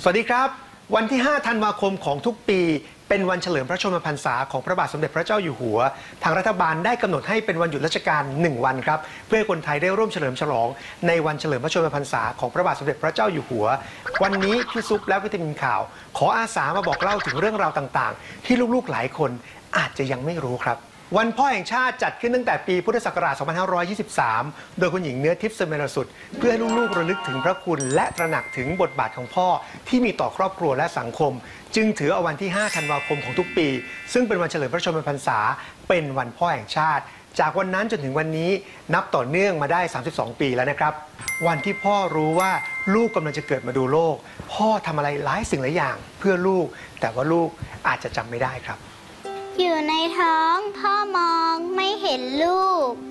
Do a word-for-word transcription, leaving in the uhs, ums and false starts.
สวัสดีครับวันที่ห้าธันวาคมของทุกปีเป็นวันเฉลิมพระชนมพรรษาของพระบาทสมเด็จพระเจ้าอยู่หัวทางรัฐบาลได้กำหนดให้เป็นวันหยุดราชการหนึ่งวันครับเพื่อให้คนไทยได้ร่วมเฉลิมฉลองในวันเฉลิมพระชนมพรรษาของพระบาทสมเด็จพระเจ้าอยู่หัววันนี้พี่ซุปและวิตามินข่าวขออาสามาบอกเล่าถึงเรื่องราวต่างๆที่ลูกๆหลายคนอาจจะยังไม่รู้ครับวันพ่อแห่งชาติจัดขึ้นตั้งแต่ปีพุทธศักราช สองพันห้าร้อยยี่สิบสาม โดยคุณหญิงเนื้อทิพย์เสมรสุดเพื่อให้ลูกๆระลึกถึงพระคุณและตระหนักถึงบทบาทของพ่อที่มีต่อครอบครัวและสังคมจึงถือเอาวันที่ห้าธันวาคมของทุกปีซึ่งเป็นวันเฉลิมพระชนมพรรษาเป็นวันพ่อแห่งชาติจากวันนั้นจนถึงวันนี้นับต่อเนื่องมาได้สามสิบสองปีแล้วนะครับวันที่พ่อรู้ว่าลูกกำลังจะเกิดมาดูโลกพ่อทำอะไรหลายสิ่งหลายอย่างเพื่อลูกแต่ว่าลูกอาจจะจำไม่ได้ครับอยู่ในท้องพ่อมองไม่เห็นลูก